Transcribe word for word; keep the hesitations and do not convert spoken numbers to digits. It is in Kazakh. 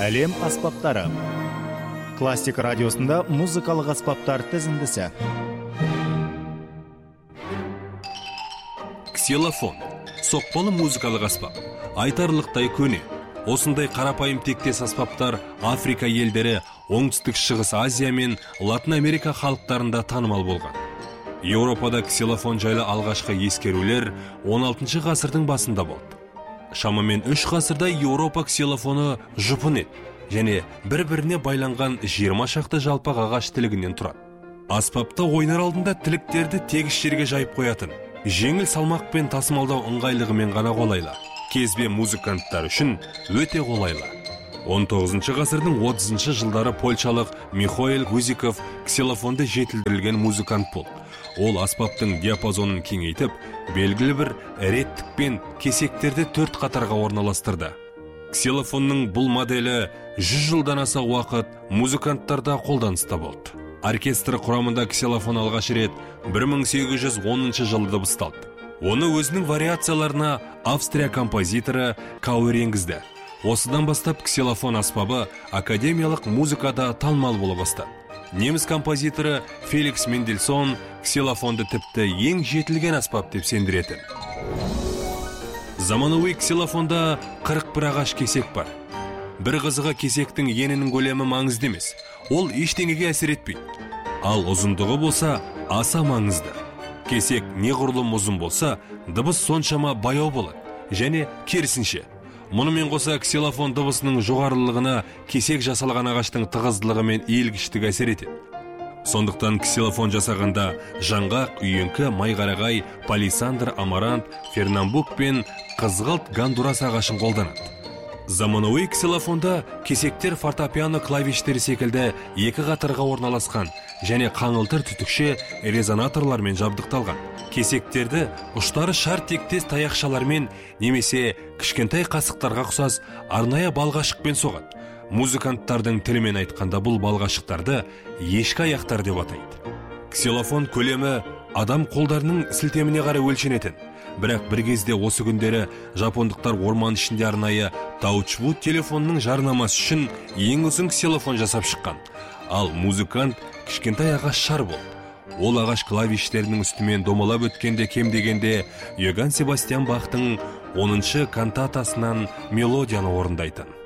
Әлем аспаптары. Классик радиосында музыкалық аспаптар тізіндісі. Ксилофон. Соқпалы музыкалық аспап. Айтарлықтай көне. Осындай қарапайым тектес аспаптар Африка елдері, Оңтүстік Шығыс Азия мен Латын Америка халықтарында танымал болған. Еуропада ксилофон жайлы алғашқы ескерулер он алтыншы ғасырдың басында болды. Шамамен үш ғасырда Еуропа ксилофоны жұпын еді, және бір-біріне байланған жиырма шақты жалпақ ағаш тілігінен тұрады. Аспапта ойнар алдында тіліктерді тегіс жерге жайып қоятын, жеңіл салмақпен тасымалдау ыңғайлығымен ғана қолайлы. Кезбе музыканттар үшін өте қолайлы. он тоғызыншы ғасырдың отызыншы жылдары польшалық Михаил Гузиков ксилофонды жетілдірілген музыкант болды. Ол аспаптың диапазонын кеңейтіп, белгілі бір реттікпен кесектерді төрт қатарға орналастырды. Ксилофонның бұл моделі жүз жылдан аса уақыт музыканттарда қолданыста болды. Оркестр құрамында ксилофон алғаш рет бір мың сегіз жүз оныншы жылы дыбысталды. Оны өзінің вариацияларына Австрия композиторы Кауэр енгізді. Осыдан бастап ксилофон аспабы академиялық музыкада танымал бола бастады. Неміс композиторы Феликс Мендельсон ксилофонды тіпті ең жетілген аспап деп сендіретін. Заманауи ксилофонда қырық бір ағаш кесек бар. Бір қызығы кесектің енінің көлемі маңызды емес. Ол ештеңеге әсер етпейді. Ал ұзындығы болса аса маңызды. Кесек неғұрлым ұзын болса, дыбыс соншама баяу болады, және керісінше. Мұнымен қоса ксилофон дыбысының жоғарылығына кесек жасалған ағаштың тығыздылығы мен иілгіштігі әсер етеді. Сондықтан ксилофон жасағанда жаңғақ, үйеңкі, майқарағай, палисандр, амарант, фернамбук пен қызғылт гондурас ағашын қолданады. Заманауи ксилофонда кесектер фортепиано клавиштері секілді екі қатарға орналасқан және қаңылтыр түтікше резонаторлармен жабдықталған. Кесектерді ұштары шарт тектес таяқшалармен немесе кішкентай қасықтарға ұқсас арнайы балғашықпен соғады. Музыканттардың тілімен айтқанда бұл балғашықтарды ешкі аяқтар деп атайды. Ксилофон көлемі адам қолдарының сілтеміне қарай өлшенетін. Бірақ бір кезде осы күндері жапондықтар орман ішінде арнайы таучвуд телефонның жарнамасы үшін ең ұзын ксилофон жасап шыққан. Ал музыкант кішкентай ағаш шар болды. Ол ағаш клавиштерінің үстімен домалап өткенде кем дегенде Йоганн Себастьян Бахтың оныншы кантатасынан мелодияны орындайтын.